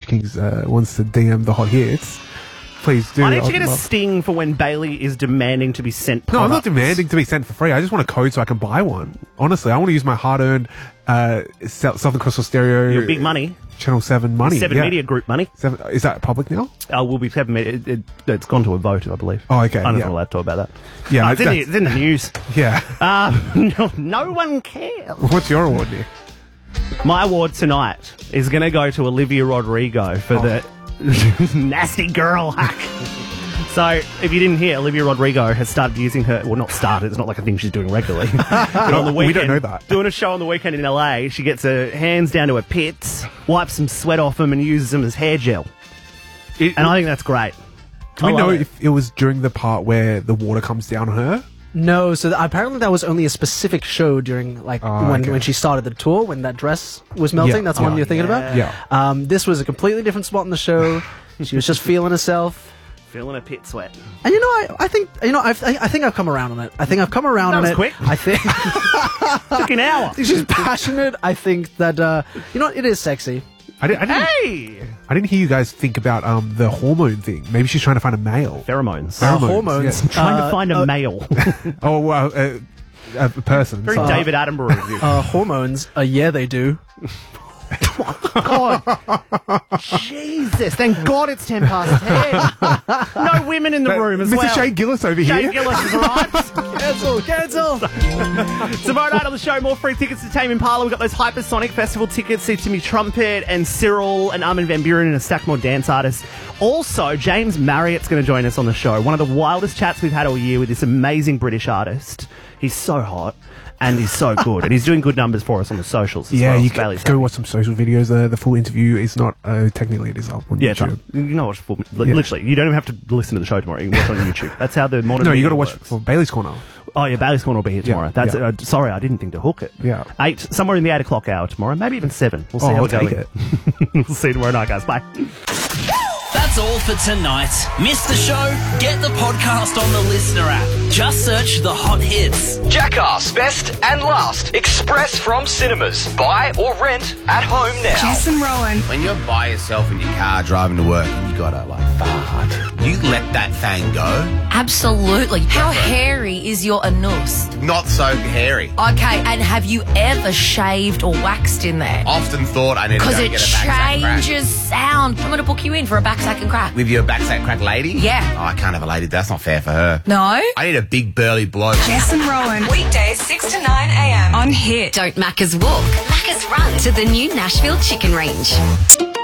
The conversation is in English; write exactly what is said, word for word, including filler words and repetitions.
Kings uh, wants to D M the hot hits, please do. Why don't you I'd get a love- sting for when Bailey is demanding to be sent No, I'm not products? demanding to be sent for free. I just want a code so I can buy one. Honestly, I want to use my hard-earned uh, Sou- Southern Coastal Stereo... Your big money. Channel seven money. Seven yeah. Media Group money. Seven, is that public now? Oh, we'll be Seven Media. It, it, it's gone to a vote, I believe. Oh, okay, I'm yeah. not allowed to talk about that. Yeah, Oh, it's, in the, that's- it's in the news. Yeah. Um, no, no one cares. What's your award, Nick? My award tonight is going to go to Olivia Rodrigo for Oh. the nasty girl hack. So, if you didn't hear, Olivia Rodrigo has started using her... Well, not started. It's not like a thing she's doing regularly. But on the weekend, We don't know that. Doing a show on the weekend in L A, she gets her hands down to her pits, wipes some sweat off them, and uses them as hair gel. It- And I think that's great. Do we I love know it. if it was during the part where the water comes down on her? No, so th- apparently that was only a specific show during, like, Oh, when, okay. when she started the tour, when that dress was melting. Yeah. That's the one Oh, you're thinking yeah. about? Yeah. Um, this was a completely different spot in the show. She was just feeling herself. Feeling a pit sweat. And you know, I, I think you know, I've, I, I think I've come around on it. I think I've come around That on was it. quick. I think Took an hour. she's passionate. I think that uh, you know, what, it is sexy. I didn't, I, didn't, Hey! I didn't hear you guys think about um, the hormone thing. Maybe she's trying to find a male. Pheromones. Uh, Pheromones, hormones. yeah. Trying to Uh, find a uh, male. Oh, well, uh, a person. Very sorry. David Attenborough of you. Uh, hormones. Uh, yeah, they do. God. Jesus. Thank God it's ten past ten. No women in the room as Mister well. Shane Gillis over Shane here. Gillis has arrived. Cancel, cancel. Tomorrow night on the show, more free tickets to Tame Impala. We've got those Hypersonic Festival tickets, see Timmy Trumpet and Cyril and Armin van Buren and a stack more dance artists. Also, James Marriott's going to join us on the show. One of the wildest chats we've had all year with this amazing British artist. He's so hot and he's so good. And he's doing good numbers for us on the socials as Yeah, well. you So can Bailey's go happy. watch some social videos. The, the full interview is not, uh, technically it is up on Yeah, it's YouTube. right. You know what's full, li- literally. You don't even have to listen to the show tomorrow. You can watch it on YouTube. That's how the modern No, you media got to watch works. for Bailey's Corner. Oh yeah, Bailey's Corner will be here Yeah, tomorrow. That's yeah. uh, sorry, I didn't think to hook it. Yeah. eight somewhere in the eight o'clock hour tomorrow, maybe even seven. We'll see Oh, how I'll we go. take with we'll see you tomorrow night, guys. Bye. That's all for tonight. Missed the show? Get the podcast on the Listener app. Just search the hot hits. Jackass Best and Last. Express from cinemas. Buy or rent at home now. Jess and Rowan. When you're by yourself in your car driving to work and you gotta like fart, you let that thing go. Absolutely. How hairy is your anus? Not so hairy. Okay, and have you ever shaved or waxed in there? Often thought I need to go Because and it get a back sack crack. changes sound. I'm going to book you in for a back sack and crack. With your back sack crack lady? Yeah. Oh, I can't have a lady. That's not fair for her. No? I need a big burly bloke. Jess and Rowan. Weekdays six to nine a.m. on Hit. Don't Macca's walk, Macca's run to the new Nashville Chicken Range.